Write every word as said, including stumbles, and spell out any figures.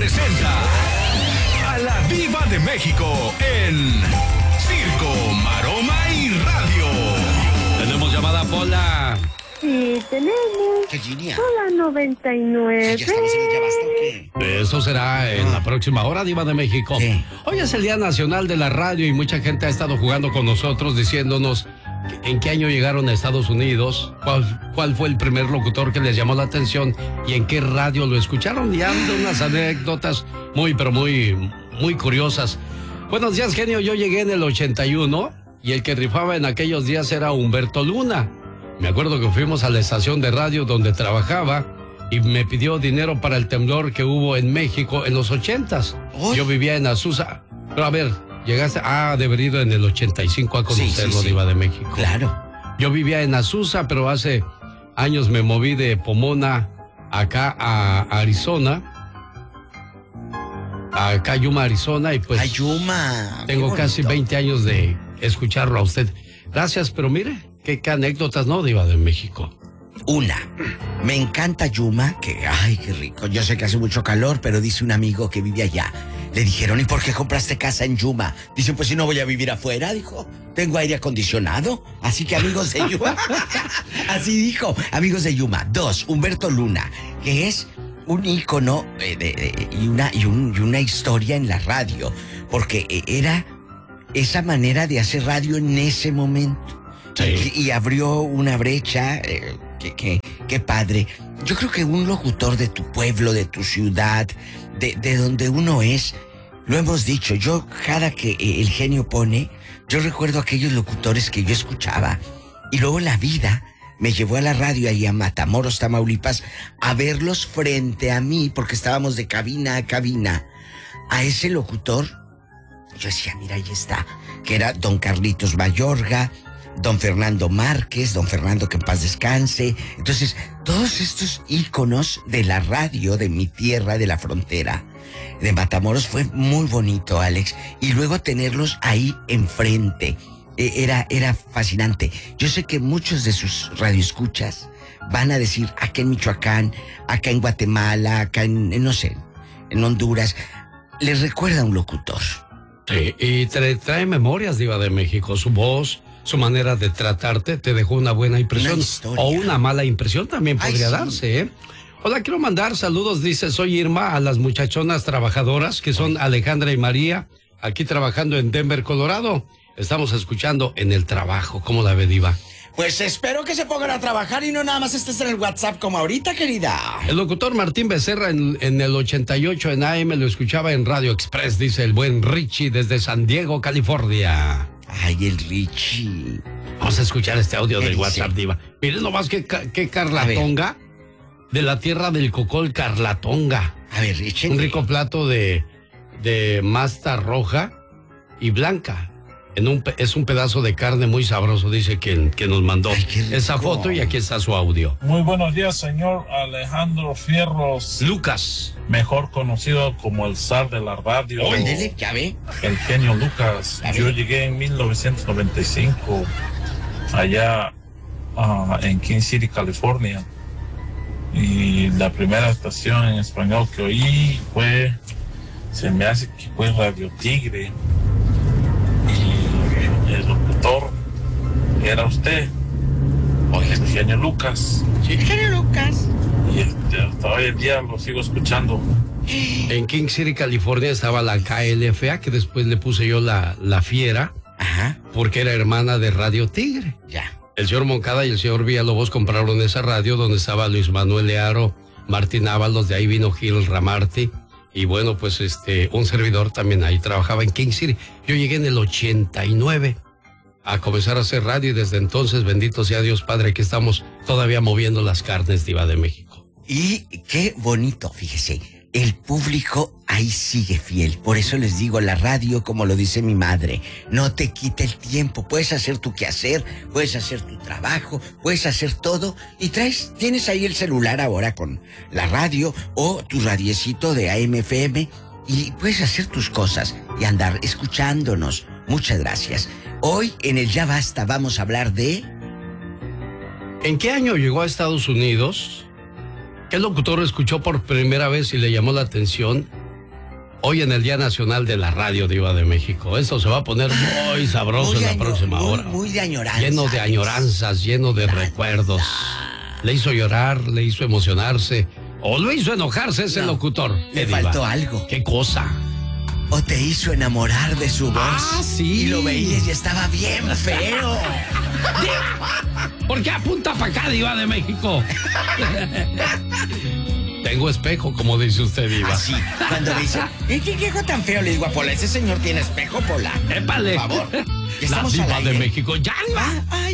presenta a la Diva de México en Circo, Maroma y Radio. Tenemos llamada, Pola. Sí, tenemos. Virginia. Hola, noventa y nueve. ¿Ya estamos en el Ya Basta o qué? Eso será en Ah. la próxima hora, Diva de México. Sí. Hoy es el Día Nacional de la Radio y mucha gente ha estado jugando con nosotros diciéndonos en qué año llegaron a Estados Unidos, cuál, cuál fue el primer locutor que les llamó la atención y en qué radio lo escucharon. Y han dado unas anécdotas muy, pero muy, muy curiosas. Buenos días, genio. Yo llegué en el ochenta y uno y el que rifaba en aquellos días era Humberto Luna. Me acuerdo que fuimos a la estación de radio donde trabajaba y me pidió dinero para el temblor que hubo en México en los ochentas. Uy. Yo vivía en Azusa. Pero a ver, llegaste, ah, de haber ido en el ochenta y cinco a conocerlo, Sí, sí, sí. Diva de México. Claro. Yo vivía en Azusa, pero hace años me moví de Pomona acá a Arizona. Acá Yuma, Arizona, y pues Ayuma. tengo qué casi bonito. veinte años de escucharlo a usted. Gracias, pero mire, qué, qué anécdotas, ¿no, Diva de México? Una, me encanta Yuma, que ay, qué rico. Yo sé que hace mucho calor, pero dice un amigo que vive allá. Le dijeron, ¿y por qué compraste casa en Yuma? Dice, pues si no voy a vivir afuera, dijo. Tengo aire acondicionado, así que amigos de Yuma. Así dijo, amigos de Yuma. Dos, Humberto Luna, que es un ícono eh, de, de- y, una, y, un- y una historia en la radio, porque eh, era esa manera de hacer radio en ese momento. Sí. Y, y abrió una brecha, eh, que, que, que padre. Yo creo que un locutor de tu pueblo, de tu ciudad, de, de donde uno es, lo hemos dicho, yo cada que eh, el genio pone, yo recuerdo aquellos locutores que yo escuchaba, y luego la vida me llevó a la radio ahí a Matamoros, Tamaulipas, a verlos frente a mí, porque estábamos de cabina a cabina, a ese locutor. Yo decía, mira, ahí está, que era don Carlitos Mayorga, don Fernando Márquez, don Fernando que en paz descanse. Entonces, todos estos íconos de la radio de mi tierra, de la frontera, de Matamoros, fue muy bonito, Alex. Y luego tenerlos ahí enfrente, eh, era, era fascinante. Yo sé que muchos de sus radioescuchas van a decir, acá en Michoacán, acá en Guatemala, acá en, en no sé, en Honduras, les recuerda a un locutor. Sí, y trae, trae memorias, Diva de México. Su voz, su manera de tratarte te dejó una buena impresión. Una historia. O una mala impresión también Ay, podría sí. darse, ¿eh? Hola, quiero mandar saludos, dice, soy Irma, a las muchachonas trabajadoras que son Alejandra y María, aquí trabajando en Denver, Colorado. Estamos escuchando en el trabajo. ¿Cómo la ve, Diva? Pues espero que se pongan a trabajar y no nada más estés en el WhatsApp como ahorita, querida. El locutor Martín Becerra en, en el ochenta y ocho en A M lo escuchaba en Radio Express, dice el buen Richie desde San Diego, California. Ay, el Richie. Vamos a escuchar este audio ¿Qué del dice? WhatsApp, Diva. Miren nomás que, que Carlatonga, de la tierra del cocol, Carlatonga. A ver, Richie. Un rico plato de, de masta roja y blanca. En un, pe- es un pedazo de carne muy sabroso, dice que, que nos mandó Ay, qué rico. esa foto y aquí está su audio. Muy buenos días, señor Alejandro Fierros, Lucas. mejor conocido como el zar de la radio, Ándele, ya ve. el genio Lucas. A Yo ver. llegué en mil novecientos noventa y cinco allá ah, en King City, California. Y la primera estación en español que oí fue, se me hace que fue Radio Tigre. Y el locutor era usted, el genio Lucas. Sí, genio Lucas. Y este, hasta hoy en día lo sigo escuchando. En King City, California estaba la K L F A, que después le puse yo la, la Fiera, Ajá, porque era hermana de Radio Tigre. ya. El señor Moncada y el señor Villalobos compraron esa radio donde estaba Luis Manuel Learo, Martín Ábalos, de ahí vino Gil Ramarty. Y bueno, pues este, un servidor también ahí trabajaba en King City. Yo llegué en el ochenta y nueve a comenzar a hacer radio y desde entonces, bendito sea Dios Padre, que estamos todavía moviendo las carnes, Diva de México. Y qué bonito, fíjese, el público ahí sigue fiel. Por eso les digo, la radio, como lo dice mi madre, no te quita el tiempo. Puedes hacer tu quehacer, puedes hacer tu trabajo, puedes hacer todo. Y traes, tienes ahí el celular ahora con la radio o tu radiecito de A M F M y puedes hacer tus cosas y andar escuchándonos. Muchas gracias. Hoy en el Ya Basta vamos a hablar de... ¿En qué año llegó a Estados Unidos? ¿Qué locutor escuchó por primera vez y le llamó la atención? Hoy en el Día Nacional de la Radio, Diva de México. Esto se va a poner muy sabroso Muy en la año- próxima muy, hora. Muy de añoranza. Lleno de añoranzas, lleno de recuerdos. Le hizo llorar, le hizo emocionarse. O lo hizo enojarse ese No, locutor. le ¿Qué, Diva? faltó algo. ¿Qué cosa? O te hizo enamorar de su voz. Ah, sí. Y lo veías y estaba bien feo. ¿Por qué apunta para acá, Diva de México? Tengo espejo, como dice usted, Diva. Así, cuando me dice, ¿y qué viejo tan feo? Le digo a Pola, ese señor tiene espejo, Pola. ¡Épale! Por favor. La Estamos al Diva aire. de México. ¡Ya, Diva! Ah, ay,